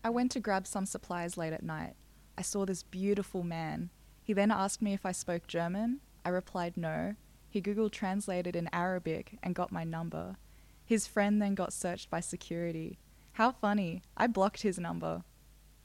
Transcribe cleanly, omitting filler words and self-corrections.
I went to grab some supplies late at night. I saw this beautiful man. He then asked me if I spoke German. I replied no. He Google translated in Arabic and got my number. His friend then got searched by security. How funny. I blocked his number.